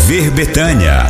Viver Betânia.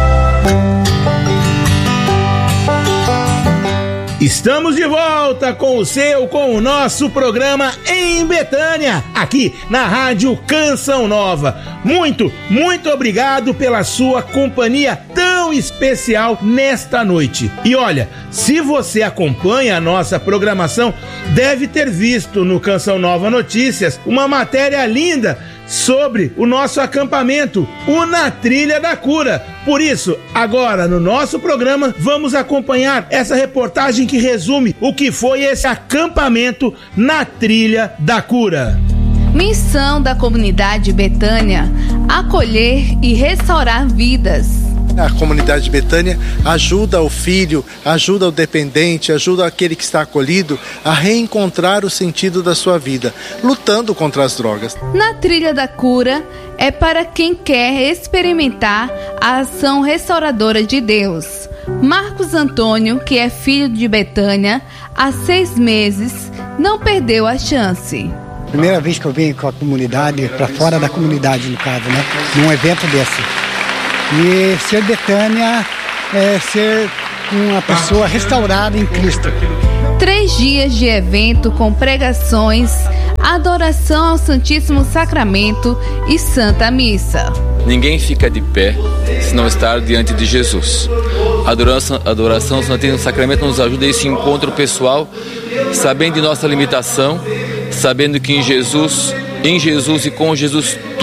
Estamos de volta com o nosso programa Em Betânia, aqui na Rádio Canção Nova. Muito obrigado pela sua companhia tão especial nesta noite. E olha, se você acompanha a nossa programação, deve ter visto no Canção Nova Notícias uma matéria linda sobre o nosso acampamento, o Na Trilha da Cura. Por isso, agora no nosso programa, vamos acompanhar essa reportagem que resume o que foi esse acampamento na Trilha da Cura. Missão da comunidade Betânia: acolher e restaurar vidas. A comunidade de Betânia ajuda o filho, ajuda o dependente, ajuda aquele que está acolhido a reencontrar o sentido da sua vida, lutando contra as drogas. Na Trilha da Cura é para quem quer experimentar a ação restauradora de Deus. Marcos Antônio, que é filho de Betânia, há 6 meses, não perdeu a chance. Primeira vez que eu venho com a comunidade, para fora da comunidade no caso, né? Num evento desse. E ser Betânia é ser uma pessoa restaurada em Cristo. 3 dias de evento com pregações, adoração ao Santíssimo Sacramento e Santa Missa. Ninguém fica de pé se não estar diante de Jesus. A adoração ao Santíssimo Sacramento nos ajuda a esse encontro pessoal, sabendo de nossa limitação, sabendo que em Jesus e com Jesus